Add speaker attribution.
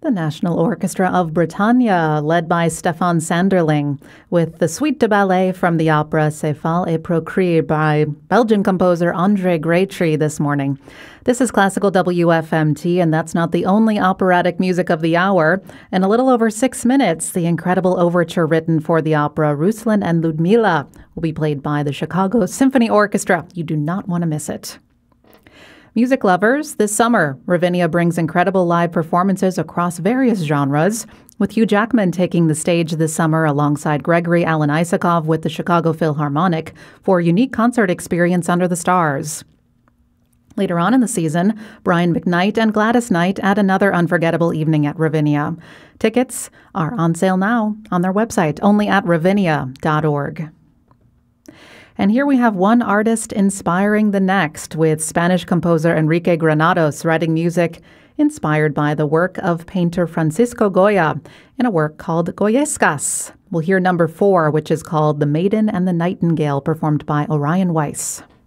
Speaker 1: the National Orchestra of Bretagne, led by Stefan Sanderling, with the Suite de Ballet from the opera Céphale et Procris by Belgian composer André Grétry this morning. This is Classical WFMT, and that's not the only operatic music of the hour. In a little over 6 minutes, the incredible overture written for the opera Ruslan and Ludmila will be played by the Chicago Symphony Orchestra. You do not want to miss it. Music lovers, this summer, Ravinia brings incredible live performances across various genres, with Hugh Jackman taking the stage this summer alongside Gregory Alan Isakov with the Chicago Philharmonic for a unique concert experience under the stars. Later on in the season, Brian McKnight and Gladys Knight add another unforgettable evening at Ravinia. Tickets are on sale now on their website, only at ravinia.org. And here we have one artist inspiring the next, with Spanish composer Enrique Granados writing music inspired by the work of painter Francisco Goya in a work called Goyescas. We'll hear number 4, which is called The Maiden and the Nightingale, performed by Orion Weiss.